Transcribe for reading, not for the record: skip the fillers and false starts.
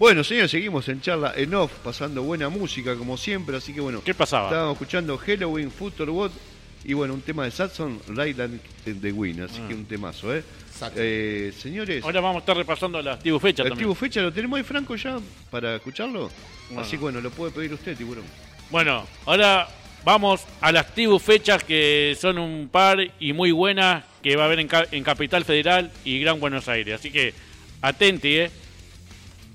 Bueno, señores, seguimos en charla en off, pasando buena música como siempre, así que bueno. ¿Qué pasaba? Estábamos escuchando Halloween, Futterwood y bueno, un tema de Saxon, Rayland the Wind, así que un temazo, señores. Ahora vamos a estar repasando las tibufechas ¿El también. tibufecha lo tenemos ahí, Franco, ya para escucharlo? Bueno. Así que bueno, lo puede pedir usted, Tiburón. Bueno, ahora vamos a las tibufechas que son un par y muy buenas que va a haber en Capital Federal y Gran Buenos Aires. Así que atenti,